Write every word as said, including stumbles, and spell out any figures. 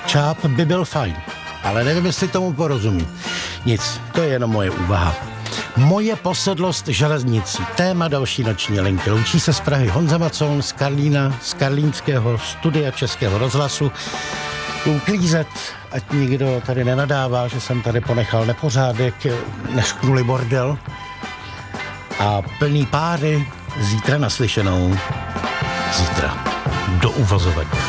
čáp by byl fajn, ale nevím, jestli tomu porozumí. Nic, to je jenom moje úvaha. Moje posedlost železnicí. Téma další noční linky. Loučí se z Prahy Honza Macon, z Karlína, z karlínského studia Českého rozhlasu. Uklízet, ať nikdo tady nenadává, že jsem tady ponechal nepořádek, nešknuli bordel. A plný páry zítra naslyšenou. Zítra do uvozovek.